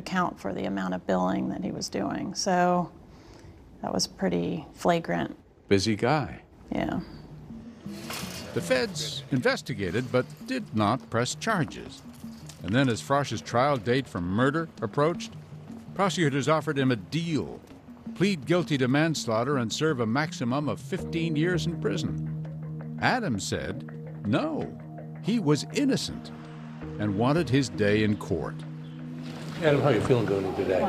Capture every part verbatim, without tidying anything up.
account for the amount of billing that he was doing. So that was pretty flagrant. Busy guy. Yeah. The feds investigated but did not press charges. And then as Frosch's trial date for murder approached, prosecutors offered him a deal: plead guilty to manslaughter and serve a maximum of fifteen years in prison. Adam said no, he was innocent and wanted his day in court. Adam, how are you feeling going into today?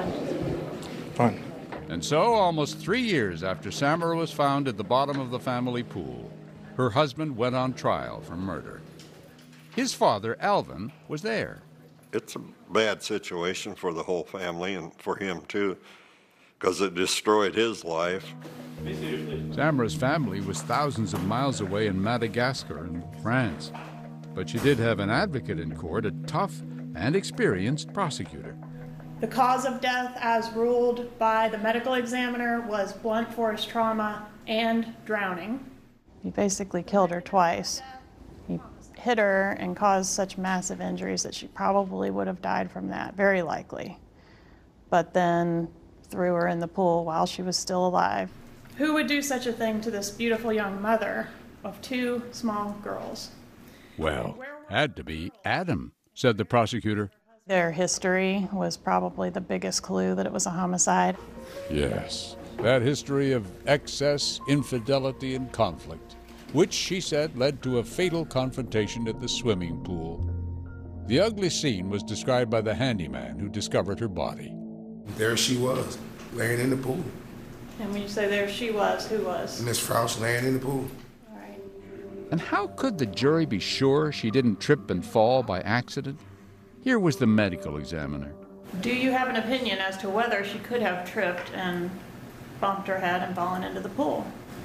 Fine. And so, almost three years after Samara was found at the bottom of the family pool, her husband went on trial for murder. His father, Alvin, was there. It's a bad situation for the whole family and for him too, because it destroyed his life. Samara's family was thousands of miles away in Madagascar and France. But she did have an advocate in court, a tough and experienced prosecutor. The cause of death, as ruled by the medical examiner, was blunt force trauma and drowning. He basically killed her twice. He hit her and caused such massive injuries that she probably would have died from that, very likely. But then threw her in the pool while she was still alive. Who would do such a thing to this beautiful young mother of two small girls? Well, had to be Adam, said the prosecutor. Their history was probably the biggest clue that it was a homicide. Yes, that history of excess, infidelity, and conflict, which, she said, led to a fatal confrontation at the swimming pool. The ugly scene was described by the handyman who discovered her body. There she was, laying in the pool. And when you say there she was, who was? Miss Frosch laying in the pool. All right. And how could the jury be sure she didn't trip and fall by accident? Here was the medical examiner. Do you have an opinion as to whether she could have tripped and bumped her head and fallen into the pool?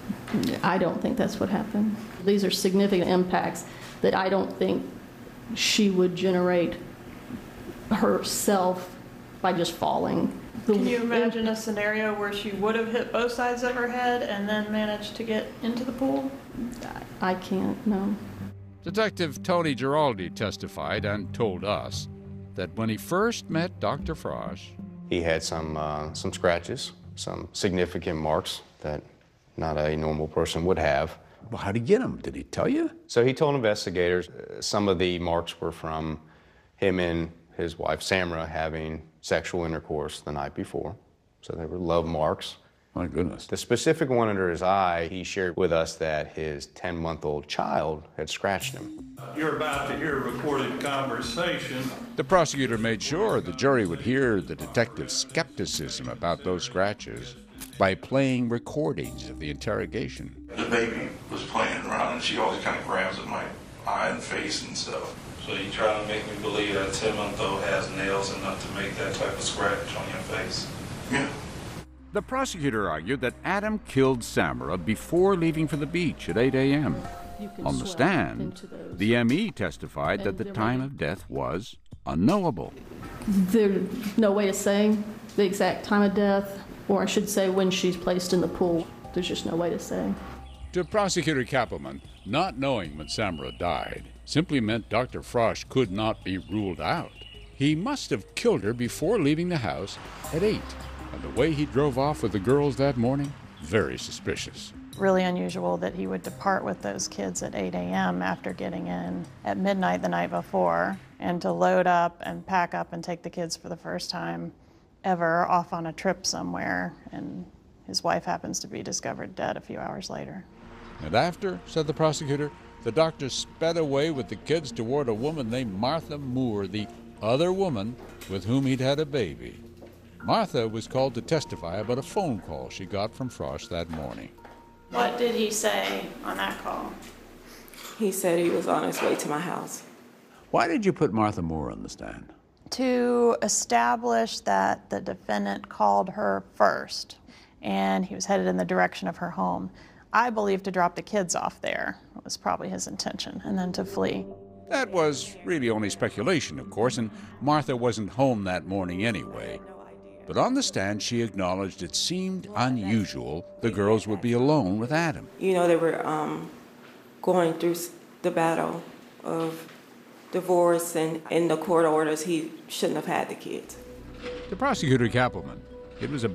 I don't think that's what happened. These are significant impacts that I don't think she would generate herself by just falling. Can you imagine a scenario where she would have hit both sides of her head and then managed to get into the pool? I can't, no. Detective Tony Giraldi testified and told us that when he first met Doctor Frosch, he had some, uh, some scratches, some significant marks that not a normal person would have. Well, how'd he get them? Did he tell you? So he told investigators uh, some of the marks were from him and his wife, Samara, having sexual intercourse the night before. So they were love marks. My goodness. The specific one under his eye, he shared with us that his ten-month-old child had scratched him. You're about to hear a recorded conversation. The prosecutor made sure the jury would hear the detective's skepticism about those scratches by playing recordings of the interrogation. The baby was playing around and she always kind of grabs at my eye and face and stuff. So you trying to make me believe that a ten-month-old has nails enough to make that type of scratch on your face? Yeah. The prosecutor argued that Adam killed Samara before leaving for the beach at eight a m On the stand, the M E testified that the time of death was unknowable. There's no way of saying the exact time of death, or I should say when she's placed in the pool. There's just no way to say. To Prosecutor Kappelman, not knowing when Samara died simply meant Doctor Frosch could not be ruled out. He must have killed her before leaving the house at eight. And the way he drove off with the girls that morning, very suspicious. Really unusual that he would depart with those kids at eight a m after getting in at midnight the night before, and to load up and pack up and take the kids for the first time ever off on a trip somewhere, and his wife happens to be discovered dead a few hours later. And after, said the prosecutor, the doctor sped away with the kids toward a woman named Martha Moore, the other woman with whom he'd had a baby. Martha was called to testify about a phone call she got from Frosch that morning. What did he say on that call? He said he was on his way to my house. Why did you put Martha Moore on the stand? To establish that the defendant called her first, and he was headed in the direction of her home. I believe to drop the kids off there was probably his intention, and then to flee. That was really only speculation, of course, and Martha wasn't home that morning anyway. But on the stand, she acknowledged it seemed unusual the girls would be alone with Adam. You know, they were um, going through the battle of divorce, and in the court orders, he shouldn't have had the kids. To Prosecutor Kappelman, it was a